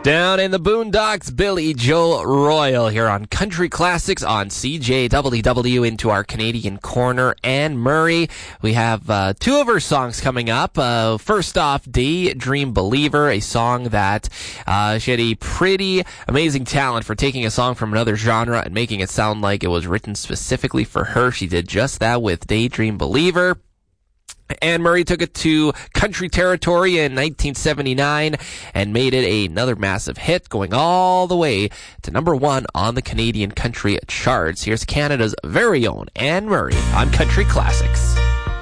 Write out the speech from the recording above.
Down in the Boondocks, Billy Joe Royal here on Country Classics on CJWW into our Canadian corner. Anne Murray, we have two of her songs coming up. First off, Daydream Believer, a song that she had a pretty amazing talent for taking a song from another genre and making it sound like it was written specifically for her. She did just that with Daydream Believer. Anne Murray took it to country territory in 1979 and made it another massive hit, going all the way to number one on the Canadian country charts. Here's Canada's very own Anne Murray on Country Classics.